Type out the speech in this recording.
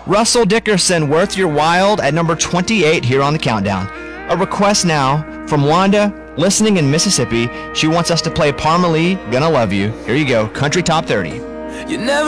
Russell Dickerson, Worth Your Wild at number 28 here on the countdown. A request now from Wanda, listening in Mississippi. She wants us to play Parmalee, Gonna Love You. Here you go, Country Top 30. You never